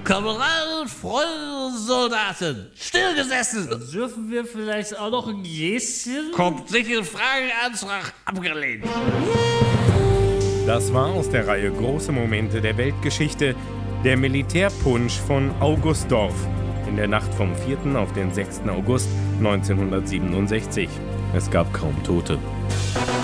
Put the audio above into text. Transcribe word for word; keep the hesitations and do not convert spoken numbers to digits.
Kamerad, Freunde, Soldaten, stillgesessen. Dürfen wir vielleicht auch noch ein Gläschen? Kommt nicht in Frage, Antrag abgelehnt. Das war aus der Reihe Große Momente der Weltgeschichte, der Militärpunsch von August Dorf in der Nacht vom vierten auf den sechsten August neunzehnhundertsiebenundsechzig. Es gab kaum Tote.